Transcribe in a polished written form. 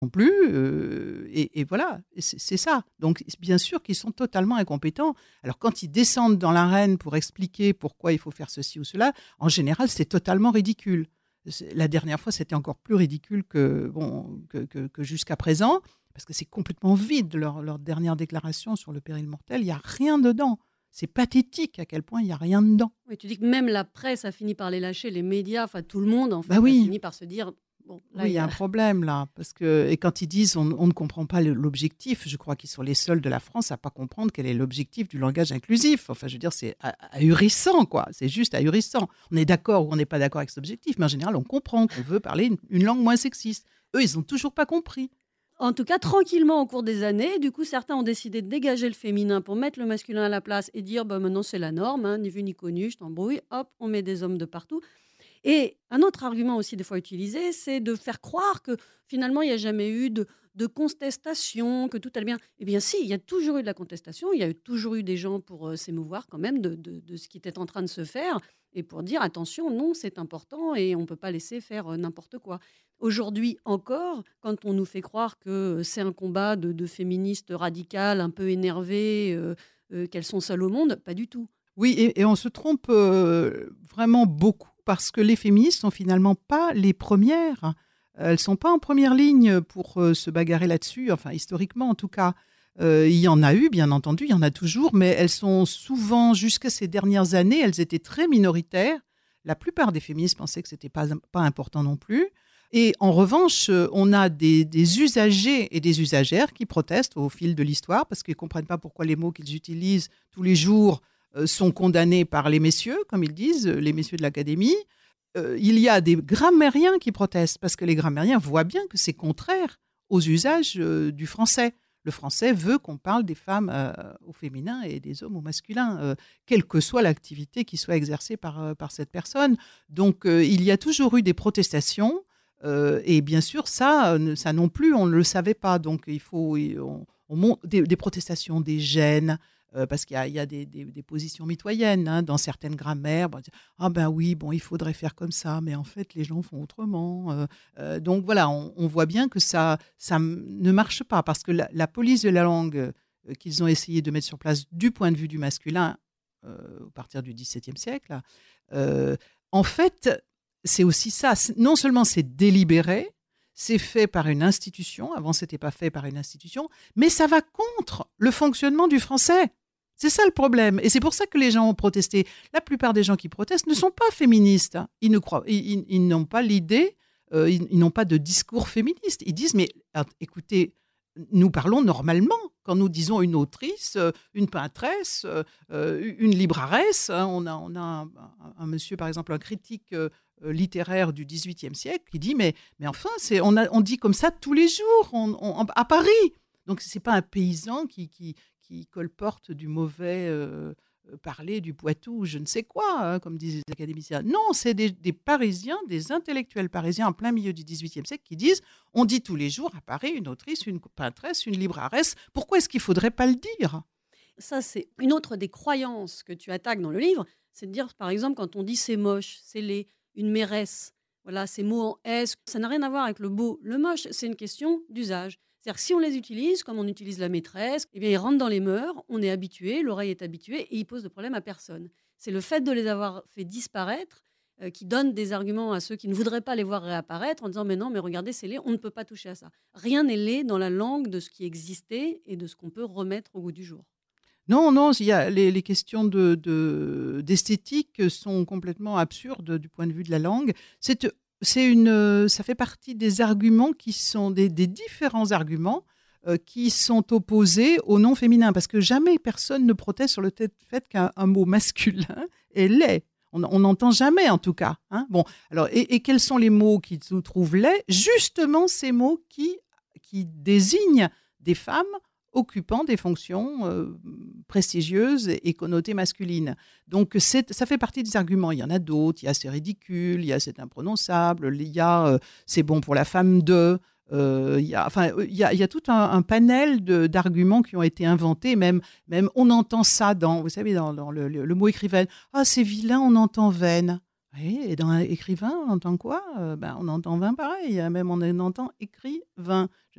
non plus. Et voilà, c'est ça. Donc, bien sûr qu'ils sont totalement incompétents. Alors, quand ils descendent dans l'arène pour expliquer pourquoi il faut faire ceci ou cela, en général, c'est totalement ridicule. La dernière fois, c'était encore plus ridicule que jusqu'à présent, parce que c'est complètement vide, leur dernière déclaration sur le péril mortel. Il n'y a rien dedans. C'est pathétique à quel point il n'y a rien dedans. Oui, tu dis que même la presse a fini par les lâcher, les médias, enfin tout le monde en fait, Bah oui. a fini par se dire... Bon, là, Oui, il y a un problème là. Et quand ils disent on ne comprend pas l'objectif, je crois qu'ils sont les seuls de la France à ne pas comprendre quel est l'objectif du langage inclusif. Enfin, je veux dire, c'est ahurissant, quoi. C'est juste ahurissant. On est d'accord ou on n'est pas d'accord avec cet objectif, mais en général, on comprend qu'on veut parler une langue moins sexiste. Eux, ils n'ont toujours pas compris. En tout cas, tranquillement, au cours des années, du coup, certains ont décidé de dégager le féminin pour mettre le masculin à la place et dire maintenant c'est la norme, hein, ni vu ni connu, je t'embrouille, hop, on met des hommes de partout. Et un autre argument aussi des fois utilisé, c'est de faire croire que finalement il n'y a jamais eu de contestation, que tout allait bien. Eh bien si, il y a toujours eu de la contestation, il y a toujours eu des gens pour s'émouvoir quand même de ce qui était en train de se faire et pour dire attention, non, c'est important et on ne peut pas laisser faire n'importe quoi. Aujourd'hui encore, quand on nous fait croire que c'est un combat de féministes radicales, un peu énervées, qu'elles sont seules au monde, pas du tout. Oui, et on se trompe vraiment beaucoup parce que les féministes sont finalement pas les premières. Elles sont pas en première ligne pour se bagarrer là-dessus, enfin historiquement en tout cas. Il y en a eu, bien entendu, il y en a toujours, mais elles sont souvent, jusqu'à ces dernières années, elles étaient très minoritaires. La plupart des féministes pensaient que c'était pas important non plus. Et en revanche, on a des usagers et des usagères qui protestent au fil de l'histoire parce qu'ils ne comprennent pas pourquoi les mots qu'ils utilisent tous les jours sont condamnés par les messieurs, comme ils disent, les messieurs de l'Académie. Il y a des grammairiens qui protestent parce que les grammairiens voient bien que c'est contraire aux usages du français. Le français veut qu'on parle des femmes au féminin et des hommes au masculin, quelle que soit l'activité qui soit exercée par cette personne. Donc, il y a toujours eu des protestations. Et bien sûr, ça non plus, on ne le savait pas. Donc, on monte des protestations, des gènes, parce qu'il y a des positions mitoyennes hein, dans certaines grammaires. Bon, ah ben oui, bon, il faudrait faire comme ça, mais en fait, les gens font autrement. Donc voilà, on voit bien que ça ne marche pas, parce que la police de la langue qu'ils ont essayé de mettre sur place du point de vue du masculin, à partir du XVIIe siècle, en fait, c'est aussi ça. Non seulement c'est délibéré, c'est fait par une institution. Avant, ce n'était pas fait par une institution. Mais ça va contre le fonctionnement du français. C'est ça le problème. Et c'est pour ça que les gens ont protesté. La plupart des gens qui protestent ne sont pas féministes. Hein. Ils n'ont pas l'idée, ils n'ont pas de discours féministe. Ils disent, mais écoutez, nous parlons normalement. Quand nous disons une autrice, une peintresse, une libraresse, hein, on a un monsieur, par exemple, un critique littéraire du XVIIIe siècle qui dit mais enfin, on dit comme ça tous les jours à Paris. Donc, ce n'est pas un paysan qui colporte du mauvais parler du Poitou, je ne sais quoi, hein, comme disent les académiciens. Non, c'est des Parisiens, des intellectuels parisiens en plein milieu du XVIIIe siècle qui disent on dit tous les jours à Paris une autrice, une peintresse, une libraresse. Pourquoi est-ce qu'il ne faudrait pas le dire ? Ça, c'est une autre des croyances que tu attaques dans le livre, c'est de dire, par exemple, quand on dit c'est moche, c'est laid, une mairesse, voilà, ces mots en S, ça n'a rien à voir avec le beau, le moche, c'est une question d'usage. C'est-à-dire que si on les utilise, comme on utilise la maîtresse, eh bien, ils rentrent dans les mœurs, on est habitué, l'oreille est habituée et ils posent de problème à personne. C'est le fait de les avoir fait disparaître qui donne des arguments à ceux qui ne voudraient pas les voir réapparaître en disant mais non, mais regardez, c'est laid, on ne peut pas toucher à ça. Rien n'est laid dans la langue de ce qui existait et de ce qu'on peut remettre au goût du jour. Non, il y a les questions d'esthétique sont complètement absurdes du point de vue de la langue. Ça fait partie des arguments qui sont des différents arguments qui sont opposés au non féminin, parce que jamais personne ne proteste sur le fait qu'un mot masculin est laid. On n'entend jamais, en tout cas. Hein. Bon, alors, et quels sont les mots qui se trouvent laids ? Justement, ces mots qui désignent des femmes occupant des fonctions prestigieuses et connotées masculines. Donc, ça fait partie des arguments. Il y en a d'autres. Il y a c'est ridicule, il y a c'est imprononçable, il y a c'est bon pour la femme de... il y a tout un panel d'arguments qui ont été inventés. Même on entend ça vous savez, dans le mot écrivaine. Ah, c'est vilain, on entend veine. Oui, et dans écrivain, on entend quoi? Ben, on entend vin pareil, même on entend écrivain.